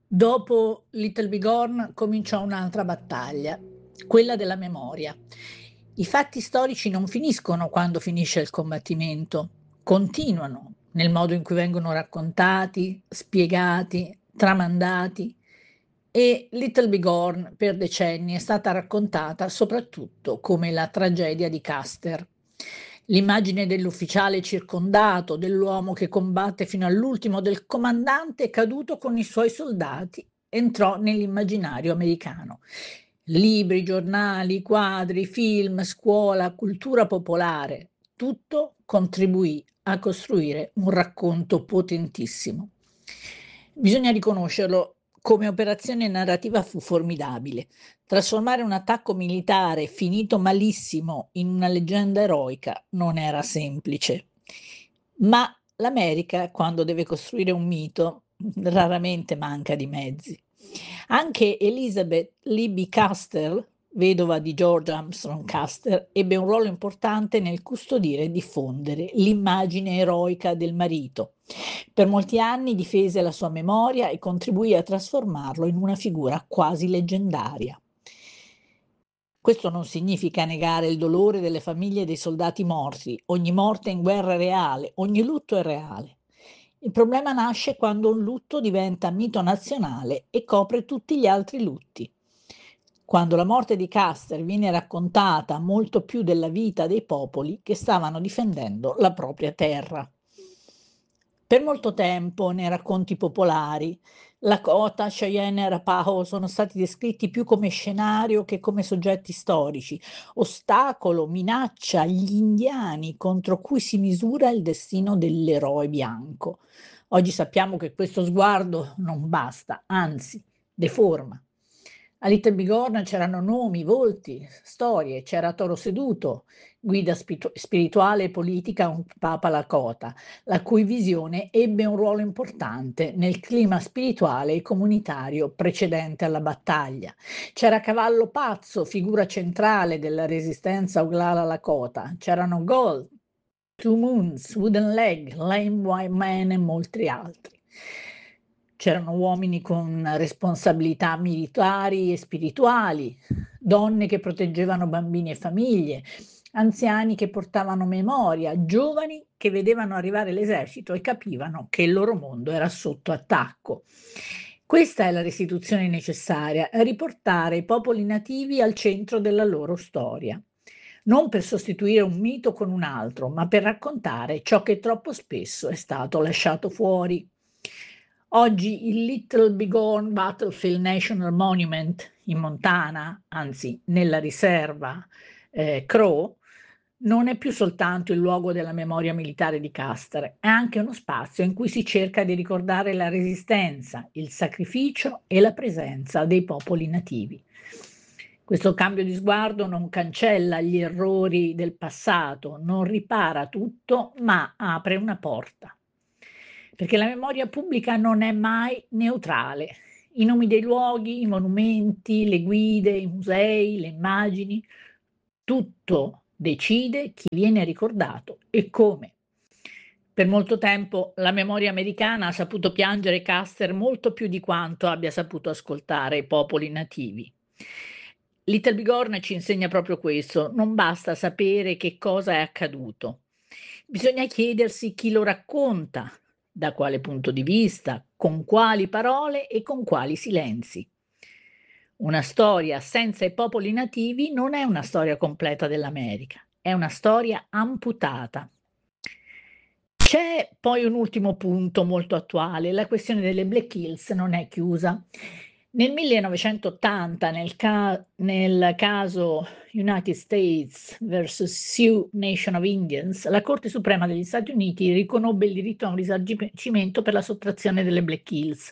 Dopo Little Big Horn cominciò un'altra battaglia, quella della memoria. I fatti storici non finiscono quando finisce il combattimento, continuano nel modo in cui vengono raccontati, spiegati, tramandati e Little Big Horn per decenni è stata raccontata soprattutto come la tragedia di Custer. L'immagine dell'ufficiale circondato, dell'uomo che combatte fino all'ultimo, del comandante caduto con i suoi soldati, entrò nell'immaginario americano. Libri, giornali, quadri, film, scuola, cultura popolare, tutto contribuì a costruire un racconto potentissimo. Bisogna riconoscerlo, come operazione narrativa fu formidabile. Trasformare un attacco militare finito malissimo in una leggenda eroica non era semplice. Ma l'America, quando deve costruire un mito, raramente manca di mezzi. Anche Elizabeth Libby Custer, vedova di George Armstrong Custer, ebbe un ruolo importante nel custodire e diffondere l'immagine eroica del marito. Per molti anni difese la sua memoria e contribuì a trasformarlo in una figura quasi leggendaria. Questo non significa negare il dolore delle famiglie dei soldati morti. Ogni morte in guerra è reale, ogni lutto è reale. Il problema nasce quando un lutto diventa mito nazionale e copre tutti gli altri lutti. Quando la morte di Custer viene raccontata molto più della vita dei popoli che stavano difendendo la propria terra. Per molto tempo nei racconti popolari Lakota, Cheyenne e Arapaho sono stati descritti più come scenario che come soggetti storici, ostacolo, minaccia, gli indiani contro cui si misura il destino dell'eroe bianco. Oggi sappiamo che questo sguardo non basta, anzi, deforma. A Little Big Horn c'erano nomi, volti, storie, c'era Toro Seduto, guida spirituale e politica un Papa Lakota, la cui visione ebbe un ruolo importante nel clima spirituale e comunitario precedente alla battaglia. C'era Cavallo Pazzo, figura centrale della resistenza Oglala Lakota. C'erano Gold, Two Moons, Wooden Leg, Lame White Man e molti altri. C'erano uomini con responsabilità militari e spirituali, donne che proteggevano bambini e famiglie, anziani che portavano memoria, giovani che vedevano arrivare l'esercito e capivano che il loro mondo era sotto attacco. Questa è la restituzione necessaria, riportare i popoli nativi al centro della loro storia, non per sostituire un mito con un altro, ma per raccontare ciò che troppo spesso è stato lasciato fuori. Oggi il Little Bighorn Battlefield National Monument in Montana, anzi nella riserva Crow, non è più soltanto il luogo della memoria militare di Custer, è anche uno spazio in cui si cerca di ricordare la resistenza, il sacrificio e la presenza dei popoli nativi. Questo cambio di sguardo non cancella gli errori del passato, non ripara tutto, ma apre una porta. Perché la memoria pubblica non è mai neutrale. I nomi dei luoghi, i monumenti, le guide, i musei, le immagini, tutto decide chi viene ricordato e come. Per molto tempo la memoria americana ha saputo piangere Custer molto più di quanto abbia saputo ascoltare i popoli nativi. Little Bigorna ci insegna proprio questo, non basta sapere che cosa è accaduto, bisogna chiedersi chi lo racconta, da quale punto di vista, con quali parole e con quali silenzi. Una storia senza i popoli nativi non è una storia completa dell'America, è una storia amputata. C'è poi un ultimo punto molto attuale, la questione delle Black Hills non è chiusa. Nel 1980, nel caso United States versus Sioux Nation of Indians, la Corte Suprema degli Stati Uniti riconobbe il diritto a un risarcimento per la sottrazione delle Black Hills.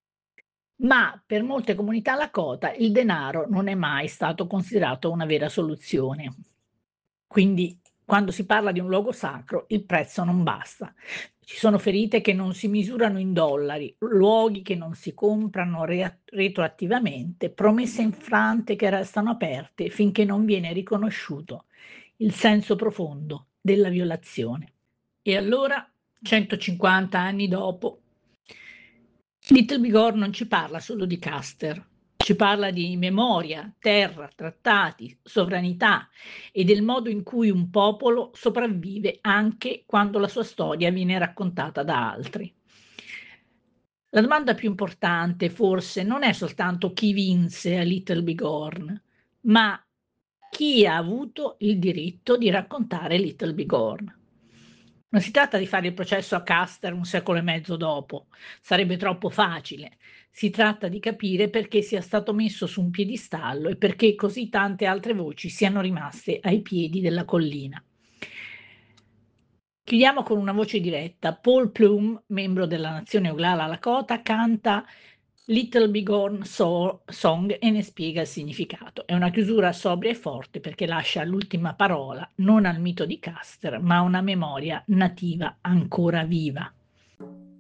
Ma per molte comunità Lakota il denaro non è mai stato considerato una vera soluzione. Quindi quando si parla di un luogo sacro il prezzo non basta. Ci sono ferite che non si misurano in dollari, luoghi che non si comprano retroattivamente, promesse infrante che restano aperte finché non viene riconosciuto il senso profondo della violazione. E allora, 150 anni dopo, Little Big Horn non ci parla solo di Custer, ci parla di memoria, terra, trattati, sovranità e del modo in cui un popolo sopravvive anche quando la sua storia viene raccontata da altri. La domanda più importante forse non è soltanto chi vinse a Little Big Horn, ma chi ha avuto il diritto di raccontare Little Big Horn. Non si tratta di fare il processo a Custer un secolo e mezzo dopo, sarebbe troppo facile. Si tratta di capire perché sia stato messo su un piedistallo e perché così tante altre voci siano rimaste ai piedi della collina. Chiudiamo con una voce diretta. Paul Plume, membro della nazione Oglala Lakota, canta Little Bighorn Song e ne spiega il significato. È una chiusura sobria e forte perché lascia l'ultima parola non al mito di Custer, ma a una memoria nativa ancora viva.